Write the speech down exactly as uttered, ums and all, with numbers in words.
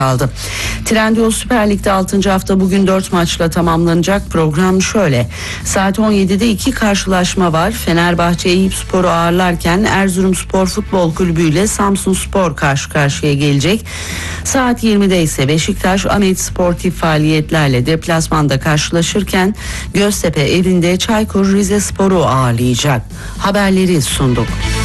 kaldı. Trendyol Süper Lig'de altıncı hafta bugün dört maçla tamamlanacak. Program şöyle: saat on yedide iki karşılaşma var. Fenerbahçe Eyüpspor'u ağırlarken Erzurumspor Futbol Kulübü ile Samsunspor karşı karşıya gelecek. Saat yirmide ise Beşiktaş Ahmet sportif faaliyetlerle deplasmanda karşılaşırken Göztepe evinde Çaykur Rizespor'u ağırlayacak. Haberleri sunduk.